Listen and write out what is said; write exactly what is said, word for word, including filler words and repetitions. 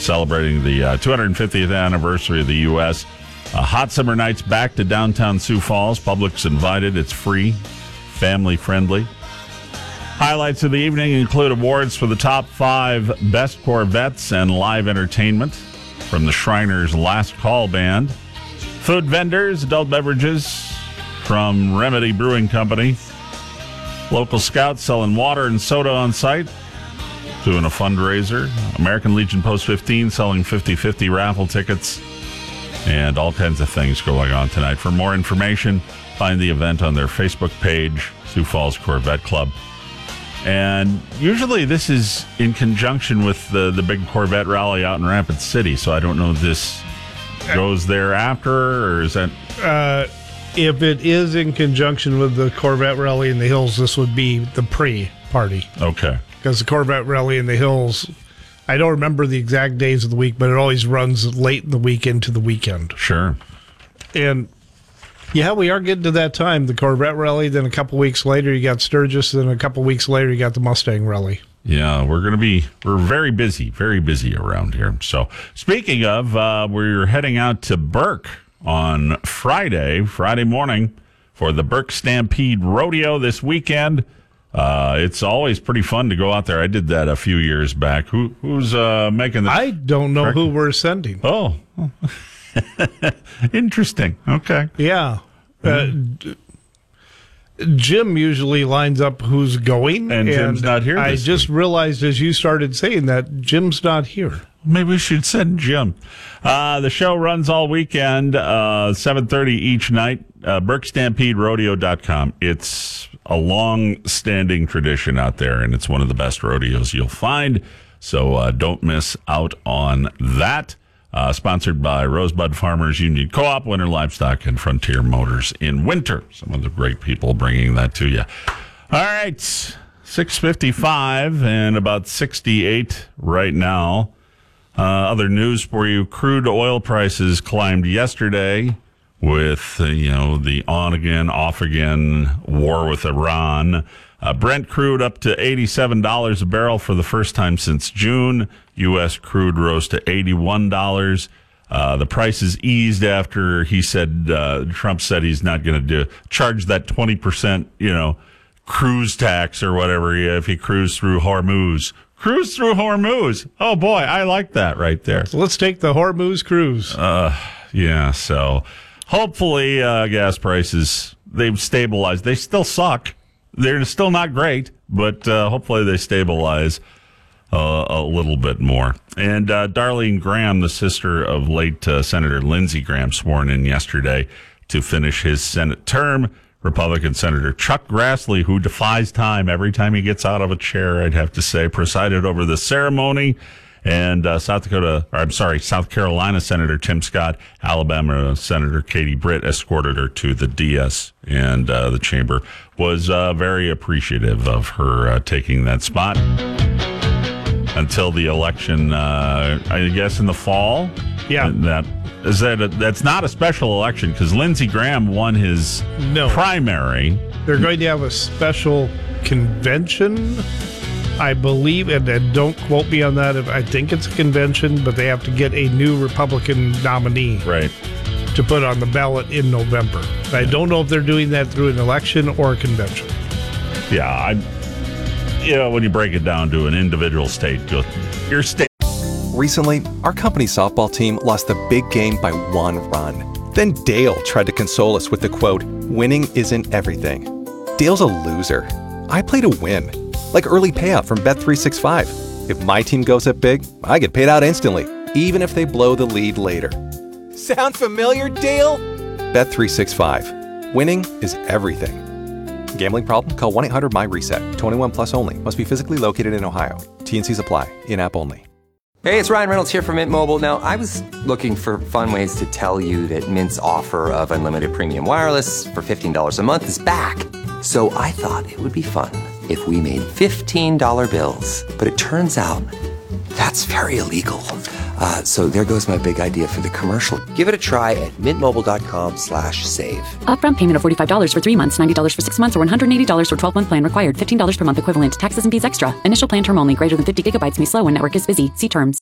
celebrating the uh, two hundred fiftieth anniversary of the U S Uh, hot summer nights back to downtown Sioux Falls. Public's invited. It's free, family-friendly. Highlights of the evening include awards for the top five best Corvettes and live entertainment from the Shriners Last Call Band. Food vendors, adult beverages from Remedy Brewing Company. Local scouts selling water and soda on site, doing a fundraiser. American Legion Post fifteen selling fifty-fifty raffle tickets. And all kinds of things going on tonight. For more information, find the event on their Facebook page, Sioux Falls Corvette Club. And usually this is in conjunction with the, the big Corvette rally out in Rapid City, so I don't know if this goes there after, or is that... Uh, if it is in conjunction with the Corvette rally in the hills, this would be the pre-party. Okay. Because the Corvette rally in the hills, I don't remember the exact days of the week, but it always runs late in the week into the weekend. Sure. And... yeah, we are getting to that time. The Corvette rally, then a couple weeks later you got Sturgis, then a couple weeks later you got the Mustang rally. Yeah, we're going to be, we're very busy, very busy around here. So speaking of, uh, we're heading out to Burke on Friday, Friday morning for the Burke Stampede Rodeo this weekend. Uh, it's always pretty fun to go out there. I did that a few years back. Who Who's uh, making the... I don't know who we're sending. Oh, interesting. Okay. Yeah. Uh, Jim usually lines up who's going. And, and Jim's not here this I just week. realized as you started saying that, Jim's not here. Maybe we should send Jim. Uh, the show runs all weekend, uh, seven thirty each night, uh, Burke Stampede Rodeo dot com. It's a long-standing tradition out there, and it's one of the best rodeos you'll find. So uh, don't miss out on that. Uh, sponsored by Rosebud Farmers Union Co-op, Winter Livestock, and Frontier Motors in winter. Some of the great people bringing that to you. All right, six fifty-five and about sixty-eight right now. Uh, other news for you: crude oil prices climbed yesterday with uh, you know the on again, off again war with Iran. Uh, Brent crude up to eighty-seven dollars a barrel for the first time since June. U S crude rose to eighty-one dollars. Uh, the prices eased after he said, uh, Trump said he's not going to do charge that twenty percent, you know, cruise tax or whatever if he cruised through Hormuz. Cruise through Hormuz. Oh, boy, I like that right there. So let's take the Hormuz cruise. Uh, yeah, so hopefully uh, gas prices, they've stabilized. They still suck. They're still not great, but uh, hopefully they stabilize uh, a little bit more. And uh, Darlene Graham, the sister of late uh, Senator Lindsey Graham, sworn in yesterday to finish his Senate term. Republican Senator Chuck Grassley, who defies time every time he gets out of a chair, I'd have to say, presided over the ceremony. And uh, South Dakota, or I'm sorry, South Carolina Senator Tim Scott, Alabama Senator Katie Britt escorted her to the dais, and uh, the chamber was uh, very appreciative of her uh, taking that spot until the election, uh, I guess, in the fall. Yeah. And that is that. A, that's not a special election because Lindsey Graham won his no. primary. They're going to have a special convention, I believe, and, and don't quote me on that. If I think it's a convention, but they have to get a new Republican nominee right to put on the ballot in November. I don't know if they're doing that through an election or a convention. Yeah, I. You know, when you break it down to an individual state, your state. Recently, our company softball team lost the big game by one run. Then Dale tried to console us with the quote, "Winning isn't everything." Dale's a loser. I play to win. Like early payout from Bet three sixty-five. If my team goes up big, I get paid out instantly, even if they blow the lead later. Sound familiar, Dale? Bet three sixty-five. Winning is everything. Gambling problem? Call one eight hundred my reset. twenty-one plus only. Must be physically located in Ohio. T and C's apply. In-app only. Hey, it's Ryan Reynolds here from Mint Mobile. Now, I was looking for fun ways to tell you that Mint's offer of unlimited premium wireless for fifteen dollars a month is back. So I thought it would be fun if we made fifteen dollar bills. But it turns out that's very illegal. Uh, so there goes my big idea for the commercial. Give it a try at mintmobile.com slash save. Upfront payment of forty-five dollars for three months, ninety dollars for six months, or one hundred eighty dollars for twelve-month plan required. fifteen dollars per month equivalent. Taxes and fees extra. Initial plan term only. Greater than fifty gigabytes may slow when network is busy. See terms.